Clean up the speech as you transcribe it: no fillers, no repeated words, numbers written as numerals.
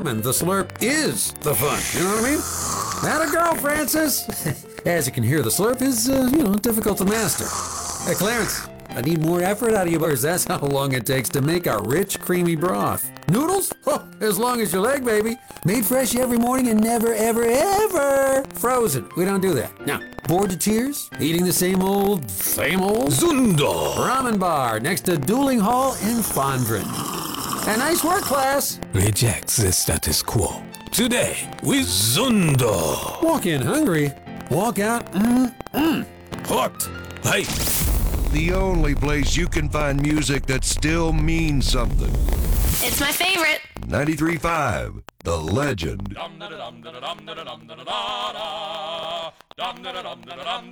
ramen. The slurp is the fun. You know what I mean? Atta girl, Francis. As you can hear, the slurp is, difficult to master. Hey, Clarence, I need more effort out of you, boys. That's how long it takes to make our rich, creamy broth. Noodles? Oh, as long as your leg, baby. Made fresh every morning and never, ever, ever frozen. We don't do that. Now, bored to tears? Eating the same old? Zundo! Ramen bar next to Dueling Hall in Fondren. And nice work, class. Rejects the status quo. Today with Zundo. Walk in hungry. Walk out, Hooked. Hey. The only place you can find music that still means something. It's my favorite. 93.5, The Legend.